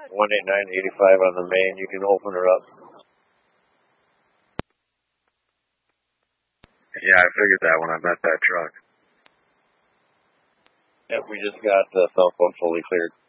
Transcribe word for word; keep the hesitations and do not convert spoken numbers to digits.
one eight nine eighty-five on the main. You can open her up. Yeah, I figured that when I met that truck. Yep, we just got uh, Southbound fully cleared.